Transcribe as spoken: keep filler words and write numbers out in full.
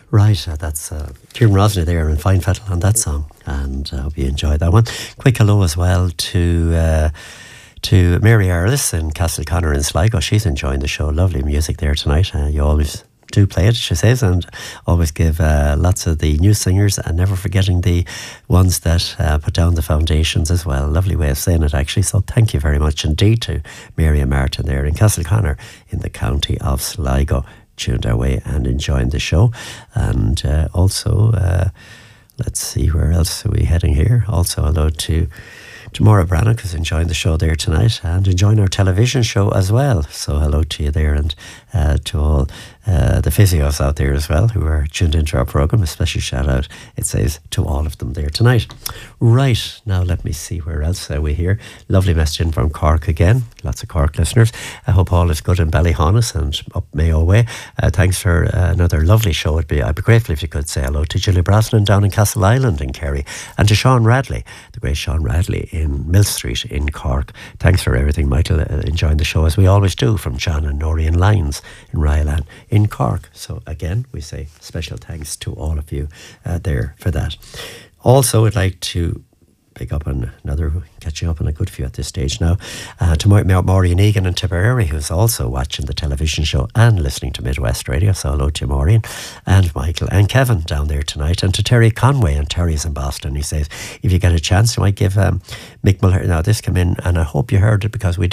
Right, uh, that's uh, Kieran Rosner there and Fine Fettle on that song, and I uh, hope you enjoyed that one. Quick hello as well to uh, to Mary Arliss in Castleconnor in Sligo. She's enjoying the show. Lovely music there tonight. Uh, you always do play it, she says, and always give uh, lots of the new singers, and never forgetting the ones that uh, put down the foundations as well. Lovely way of saying it, actually. So thank you very much indeed to Mary and Martin there in Castleconnor in the county of Sligo, tuned our way and enjoying the show. And uh, also, uh, let's see, where else are we heading here? Also, hello to to Maura Brannock, who's enjoying the show there tonight and enjoying our television show as well. So hello to you there, and uh, to all uh, the physios out there as well who are tuned into our programme. A special shout out, it says, to all of them there tonight. Right, now let me see, where else are we here? Lovely message in from Cork again. Lots of Cork listeners. I hope all is good in Ballyhonus and up Mayo way. Uh, thanks for uh, another lovely show. It'd be, I'd be grateful if you could say hello to Julie Brosnan down in Castle Island in Kerry, and to Sean Radley, the great Sean Radley in Mill Street in Cork. Thanks for everything, Michael. Uh, enjoying the show as we always do, from John and Noreen Lyons in Ryalan in Cork. So again, we say special thanks to all of you uh, there for that. Also, I'd like to pick up on another, catching up on a good few at this stage now, uh, to Maureen Egan in Tipperary, who's also watching the television show and listening to Midwest Radio. So hello to Maureen and Michael and Kevin down there tonight, and to Terry Conway, and Terry's in Boston. He says, if you get a chance, you might give um, Mick Mulher. Now this came in, and I hope you heard it, because we